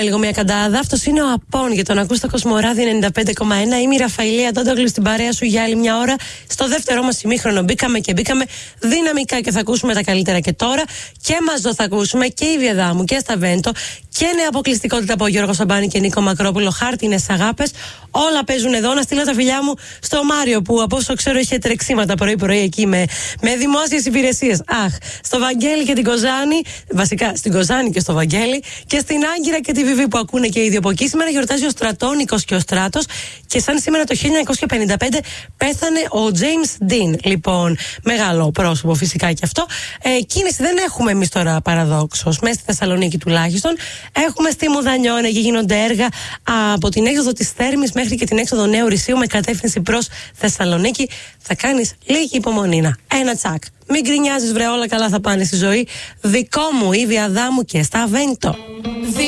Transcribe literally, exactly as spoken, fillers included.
λίγο μια καντάδα. Αυτός είναι ο Απών για τον ακούς στο Κοσμοράδι ενενήντα πέντε κόμμα ένα. Είμαι η Ραφαηλία Τόντογλου στην παρέα σου για άλλη μια ώρα. Στο δεύτερό μας ημίχρονο μπήκαμε και μπήκαμε δυναμικά και θα ακούσουμε τα καλύτερα και τώρα. Και Μαζό θα ακούσουμε και η Βιαδάμου και στα Βέντο. Και νέα αποκλειστικότητα από Γιώργο Σαμπάνη και Νίκο Μακρόπουλο. Χάρτινες αγάπες. Όλα παίζουν εδώ. Να στείλω τα φιλιά μου στο Μάριο που από όσο ξέρω είχε τρεξίματα πρωί-πρωί εκεί με, με δημόσιες υπηρεσίες. Αχ, στο Βαγγέλη και την Κοζάνη. Βασικά στην Κοζάνη και στο Βαγγέλη. Και στην Άγκυρα και τη Βιβί που ακούνε και οι δύο από εκεί. Σήμερα γιορτάζει ο Στρατόνικος και ο Στράτος. Και σαν σήμερα το χίλια εννιακόσια πενήντα πέντε πέθανε ο James Dean. Λοιπόν, μεγάλο πρόσωπο φυσικά και αυτό. Ε, κίνηση δεν έχουμε εμείς τώρα παραδόξως, μέσα στη Θεσσαλονίκη τουλάχιστον. Έχουμε στη Μουδανιώνα και γίνονται έργα από την έξοδο της Θέρμης μέχρι και την έξοδο Νέου Ρησίου με κατεύθυνση προς Θεσσαλονίκη. Θα κάνεις λίγη υπομονή. Να, ένα τσακ. Μην γκρινιάζεις βρε, όλα καλά θα πάνε στη ζωή. Δικό μου, η Βιαδάμου και στα Βέντο.